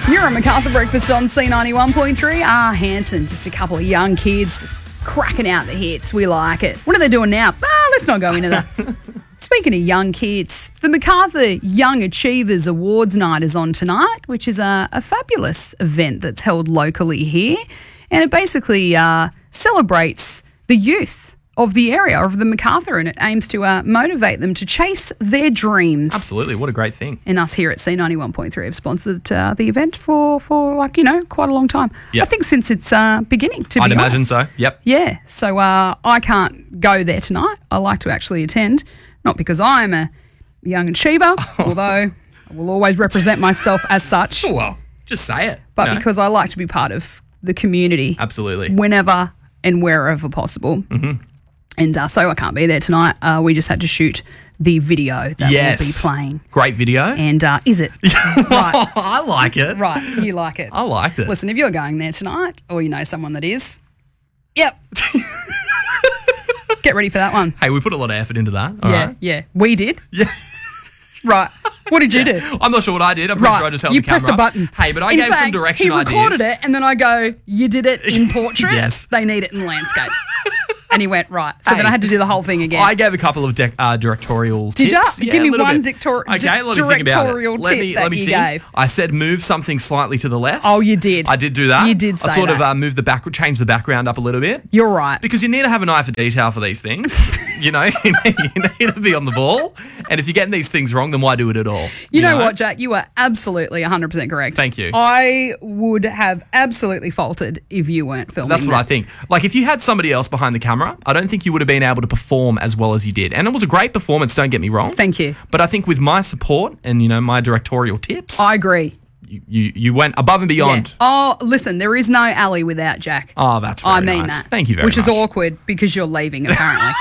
You're on MacArthur Breakfast on C91.3. Hanson, just a couple of young kids just cracking out the hits. We like it. What are they doing now? Let's not go into that. Speaking of young kids, the MacArthur Young Achievers Awards Night is on tonight, which is a fabulous event that's held locally here. And it basically celebrates the youth of the area, of the MacArthur, and it aims to motivate them to chase their dreams. Absolutely. What a great thing. And us here at C91.3 have sponsored the event for quite a long time. Yep. I think since its beginning, to be I'd honest. imagine so. Yep. Yeah. So I can't go there tonight. I like to actually attend, not because I'm a young achiever, although I will always represent myself as such, Well, just say it. but because I like to be part of the community. Absolutely. Whenever and wherever possible. Mm-hmm. And so I can't be there tonight. We just had to shoot the video that Yes. will be playing. Great video. And is it? Right. I like it. Right. You like it. I liked it. Listen, if you're going there tonight or you know someone that is, yep. Get ready for that one. Hey, we put a lot of effort into that. All right. Yeah. We did. Yeah. Right. What did you do? I'm not sure what I did. I'm pretty sure I just held you the camera pressed a button. Hey, but I In gave fact, some direction he ideas. recorded it and then I go, you did it in portrait? Yes. They need it in landscape. And he went, right. So Hey, then I had to do the whole thing again. I gave a couple of directorial Did tips. ya? Yeah, Give me a little one bit. directorial Let tip me that you think. gave. I said move something slightly to the left. Oh, you did. I did do that. You did say I sort that. of moved change the background up a little bit. You're right. Because you need to have an eye for detail for these things. You know, you need to be on the ball. And if you're getting these things wrong, then why do it at all? You know what, Jack? You are absolutely 100% correct. Thank you. I would have absolutely faltered if you weren't filming. That's what I think. Like, if you had somebody else behind the camera, I don't think you would have been able to perform as well as you did. And it was a great performance, don't get me wrong. Thank you. But I think with my support and, my directorial tips, I agree. you went above and beyond. Yeah. Oh, listen, there is no Ali without Jack. Oh, that's very I mean nice. that. Thank you very much. Which is awkward because you're leaving, apparently.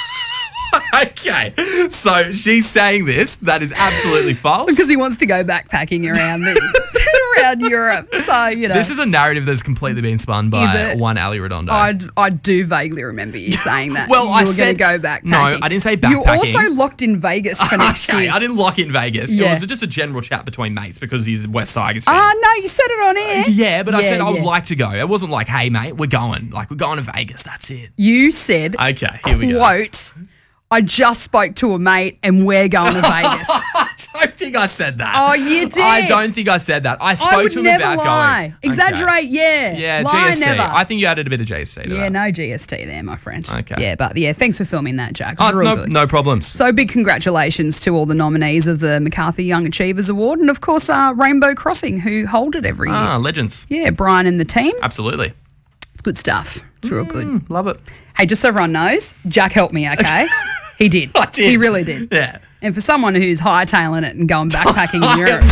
Okay, so she's saying this. That is absolutely false. Because he wants to go backpacking around around Europe. So, This is a narrative that's completely been spun by one Ali Redondo. I do vaguely remember you saying that. Well, you I were said going to go backpacking. No, I didn't say backpacking. You also locked in Vegas for next Okay, year. I didn't lock in Vegas. Yeah. It was just a general chat between mates because he's a West Tigers fan. No, you said it on air. Yeah, but I said I would yeah. like to go. It wasn't like, hey, mate, we're going. Like, we're going to Vegas. That's it. You said, Okay, here we go. quote, I just spoke to a mate and we're going to Vegas. I don't think I said that. Oh, you did. I don't think I said that. I spoke I would to him never about lie. going. Exaggerate, Okay. yeah. Yeah, Lie GST. never. I think you added a bit of GST to Yeah, that. no GST there, my friend. Okay. Yeah, but thanks for filming that, Jack. It was real good. No problems. So big congratulations to all the nominees of the MacArthur Young Achievers Award and, of course, Rainbow Crossing, who hold it every year. Legends. Yeah, Brian and the team. Absolutely. It's good stuff. It's real good. Love it. Hey, just so everyone knows, Jack helped me, okay? He did. I did. He really did. Yeah. And for someone who's hightailing it and going backpacking in Europe.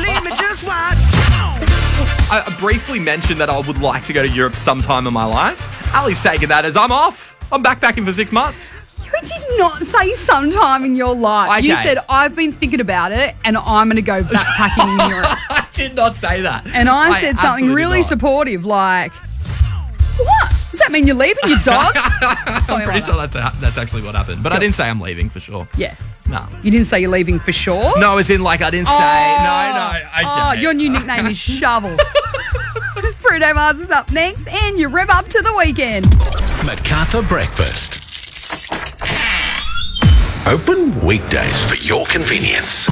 I briefly mentioned that I would like to go to Europe sometime in my life. Ali's taking that as I'm off. I'm backpacking for 6 months. You did not say sometime in your life. Okay. You said, I've been thinking about it and I'm going to go backpacking in Europe. I did not say that. And I said something absolutely really did not. supportive like, what? Does that mean you're leaving your dog? I'm pretty sure that's actually what happened. But I didn't say I'm leaving for sure. Yeah. No. You didn't say you're leaving for sure? No, as in like I didn't say. No. Okay. Oh, your new nickname is Shovel. Bruno Mars is up next and you rev up to the weekend. MacArthur Breakfast. Open weekdays for your convenience.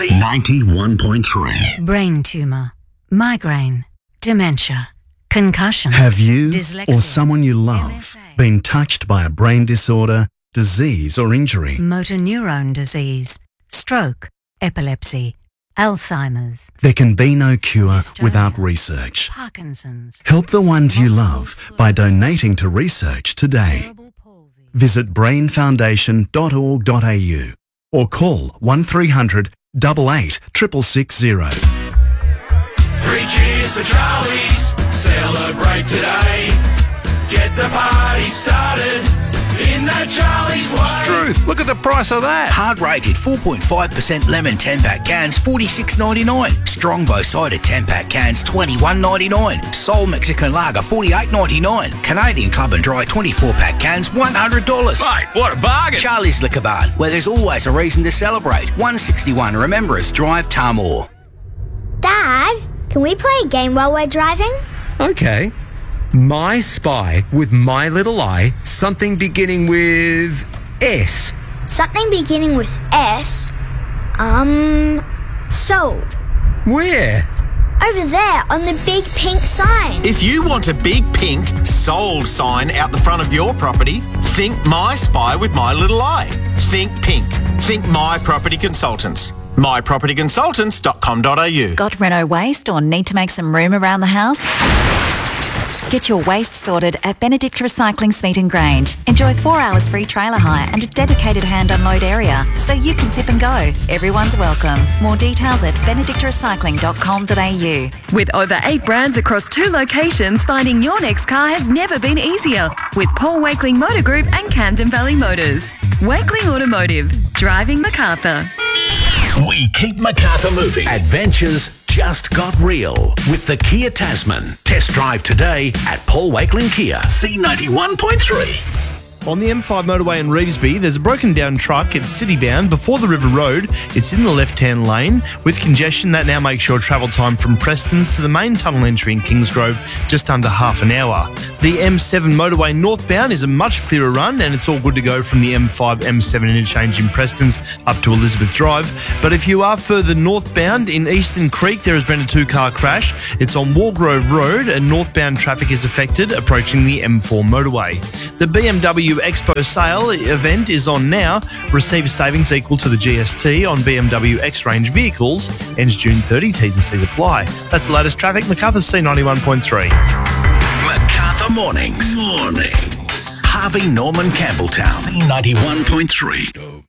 C91.3. Brain tumor, migraine, dementia, concussion. Have you Dyslexia, or someone you love MSA. been touched by a brain disorder, disease or injury? Motor neurone disease, stroke, epilepsy, Alzheimer's, There can be no cure Dystonia. without research. Parkinson's, Help the ones you love by donating to research today. cerebral palsy. Visit brainfoundation.org.au or call 1300 88 660. 3 cheers to Charlie's, celebrate today. Get the party started in that Charlie's way. Struth, look at the price of that. Hard rated 4.5% lemon 10-pack cans, $46.99. Strongbow cider 10-pack cans, $21.99. Soul Mexican Lager, $48.99. Canadian Club and Dry 24-pack cans, $100. Mate, what a bargain. Charlie's Liquor Barn, where there's always a reason to celebrate. 161 Remembrance Drive, Tamor. Dad, Can we play a game while we're driving? Okay. My Spy with my little eye, something beginning with S. Something beginning with S? Sold. Where? Over there on the big pink sign. If you want a big pink sold sign out the front of your property, think My Spy with my little eye. Think pink. Think My Property Consultants. mypropertyconsultants.com.au. Got Renault waste or need to make some room around the house? Get your waste sorted at Benedict Recycling Smeaton Grange. Enjoy 4 hours free trailer hire and a dedicated hand unload area so you can tip and go. Everyone's welcome. More details at benedictrecycling.com.au. With over 8 brands across 2 locations, finding your next car has never been easier. With Paul Wakeling Motor Group and Camden Valley Motors. Wakeling Automotive. Driving Macarthur. We keep Macarthur moving. Adventures just got real with the Kia Tasman. Test drive today at Paul Wakeling Kia, C91.3. On the M5 motorway in Revesby, there's a broken down truck. It's city-bound before the River Road. It's in the left-hand lane. With congestion, that now makes your travel time from Prestons to the main tunnel entry in Kingsgrove just under half an hour. The M7 motorway northbound is a much clearer run, and it's all good to go from the M5 M7 interchange in Prestons up to Elizabeth Drive. But if you are further northbound in Eastern Creek, there has been a 2-car crash. It's on Wargrove Road, and northbound traffic is affected approaching the M4 motorway. The BMW Expo sale event is on now. Receive savings equal to the GST on BMW X-Range vehicles. Ends June 30. T's and C's apply. That's the latest traffic. Macarthur C91.3. Macarthur Mornings. Harvey Norman Campbelltown, C91.3.